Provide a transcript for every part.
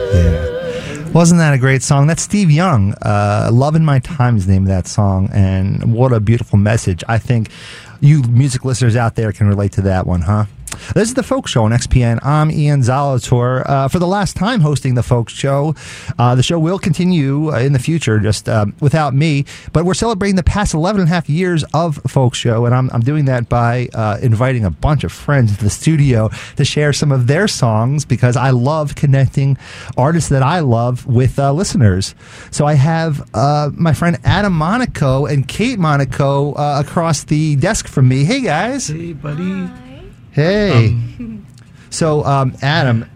Yeah. Wasn't that a great song? That's Steve Young. Loving My Time is the name of that song, and what a beautiful message. I think you music listeners out there can relate to that one, huh? This is the Folk Show on XPN. I'm Ian Zalator. For the last time hosting the Folk Show, the show will continue in the future, just without me. But we're celebrating the past 11 and a half years of Folk Show, and I'm doing that by inviting a bunch of friends to the studio to share some of their songs, because I love connecting artists that I love with listeners. So I have my friend Adam Monaco and Kate Monaco across the desk from me. Hey, guys. Hey, buddy. Hi. Hey, so Adam,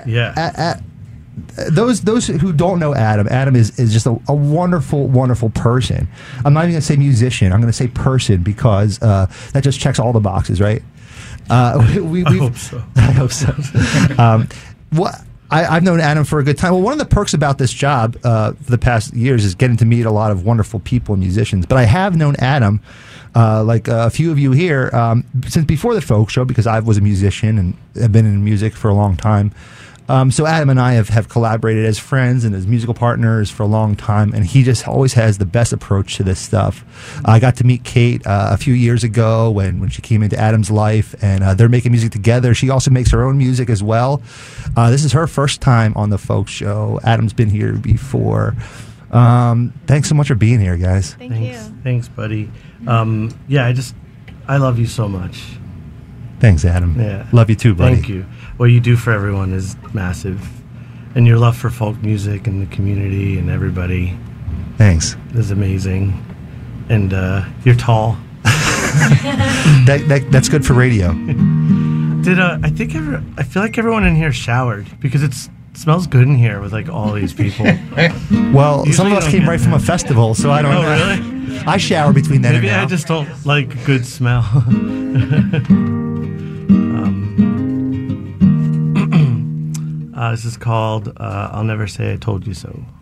those who don't know Adam is just a wonderful, wonderful person. I'm not even going to say musician. I'm going to say person, because that just checks all the boxes, right? I hope so. I hope so. I've known Adam for a good time. Well, one of the perks about this job for the past years is getting to meet a lot of wonderful people and musicians. But I have known Adam, like a few of you here, since before the Folk Show, because I was a musician and have been in music for a long time. So Adam and I have collaborated as friends and as musical partners for a long time, and he just always has the best approach to this stuff. I got to meet Kate a few years ago when she came into Adam's life, and they're making music together. She also makes her own music as well. This is her first time on the Folk Show. Adam's been here before. Thanks so much for being here, guys. Thanks you. Thanks, buddy. I love you so much. Thanks, Adam. Yeah. Love you too, buddy. Thank you. What you do for everyone is massive. And your love for folk music and the community and everybody. Thanks. Is amazing. And you're tall. That's good for radio. I feel like everyone in here showered, because it smells good in here with like all these people. Well, Usually some of us came right from a festival, so I don't know. Really? I shower between then Maybe and now. I just don't like good smell. This is called I'll Never Say I Told You So.